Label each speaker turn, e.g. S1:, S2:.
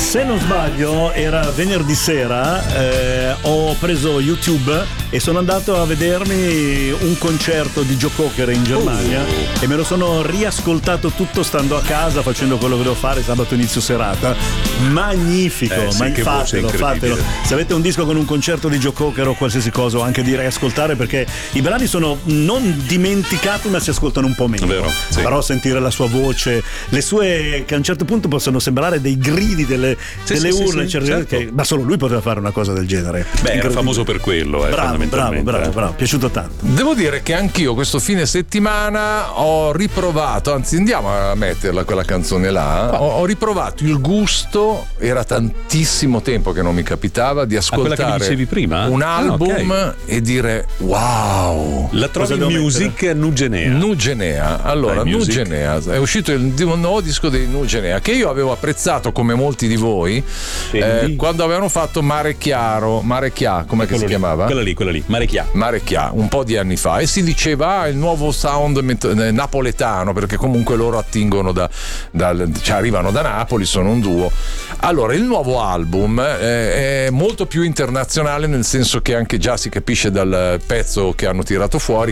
S1: Se non sbaglio era venerdì sera, ho preso YouTube e sono andato a vedermi un concerto di Joe Cocker in Germania e me lo sono riascoltato tutto stando a casa, facendo quello che devo fare sabato inizio serata. Magnifico,
S2: sì, che voce
S1: fatelo. Se avete un disco con un concerto di Joe Cocker o qualsiasi cosa, anche di riascoltare, perché i brani sono non dimenticati ma si ascoltano un po' meno.
S2: Vero, sì.
S1: Però sentire la sua voce, le sue, che a un certo punto possono sembrare dei gridi, delle urla,
S2: certo.
S1: ma solo lui poteva fare una cosa del genere.
S2: Beh, era famoso per quello,
S1: bravo, piaciuto tanto.
S3: Devo dire che anch'io questo fine settimana ho riprovato, anzi andiamo a metterla quella canzone là, ho riprovato il gusto, era tantissimo tempo che non mi capitava di ascoltare
S2: quella che mi dicevi prima?
S3: un album e dire wow.
S2: La trovi in Music
S3: Nugenea. Allora, Nugenea è uscito un nuovo disco dei Nugenea che io avevo apprezzato come molti di voi quando avevano fatto Mare Chiaro, come si chiamava?
S2: Quella lì, Mare
S3: Chiaro, un po' di anni fa, e si diceva il nuovo sound napoletano, perché comunque loro attingono cioè arrivano da Napoli, sono un duo. Allora, il nuovo album è molto più internazionale, nel senso che anche già si capisce dal pezzo che hanno tirato fuori